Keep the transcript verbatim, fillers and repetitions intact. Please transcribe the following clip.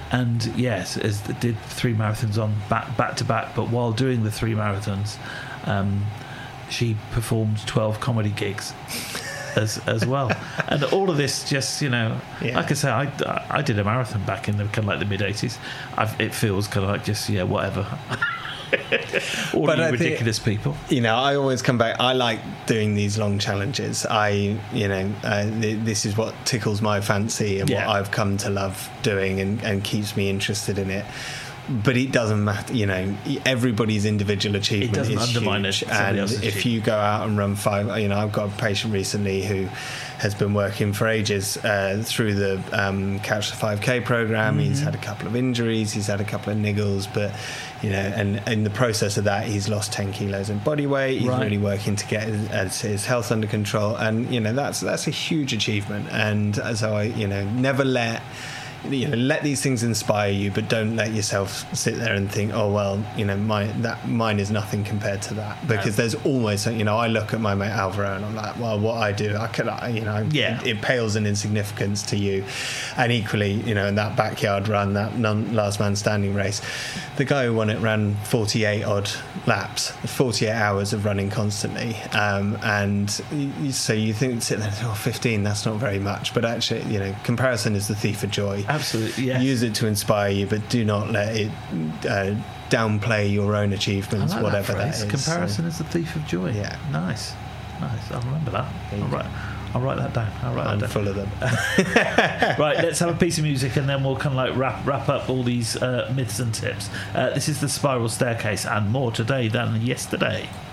and yes, as did three marathons on back back to back. But while doing the three marathons, um, she performed twelve comedy gigs as as well. And all of this, just you know, yeah. like I say, I, I did a marathon back in the kind of like the mid eighties. It feels kind of like just yeah, whatever. All but you ridiculous think, people. You know, I always come back. I like doing these long challenges. I, you know, uh, th- this is what tickles my fancy and yeah. what I've come to love doing and, and keeps me interested in it. But it doesn't matter, you know, everybody's individual achievement it is undermine huge. It, and if you go out and run five, you know, I've got a patient recently who has been working for ages uh, through the um, Couch to five K program. Mm-hmm. He's had a couple of injuries, he's had a couple of niggles, but, you know, and in the process of that, he's lost ten kilos in body weight. He's right. really working to get his, his health under control. And, you know, that's that's a huge achievement. And so I, you know, never let... you know, let these things inspire you, but don't let yourself sit there and think, oh well, you know, my that mine is nothing compared to that, because no. there's always, you know, I look at my mate Alvaro and I'm like, well, what I do, I could, you know, yeah. it, it pales in insignificance to you. And equally, you know, in that backyard run, that non, last man standing race, the guy who won it ran forty-eight odd laps, forty-eight hours of running constantly, um, and so you think, sit there, oh, fifteen, that's not very much, but actually, you know, comparison is the thief of joy. Absolutely, yes. Use it to inspire you, but do not let it uh, downplay your own achievements, I like whatever that, that is. Comparison so. is the thief of joy. Yeah. Nice. Nice. I'll remember that. I'll write, I'll write that down. I'll write I'm that down. full of them. Right, let's have a piece of music and then we'll kind of like wrap wrap up all these uh, myths and tips. Uh, this is The Spiral Staircase, and more today than yesterday.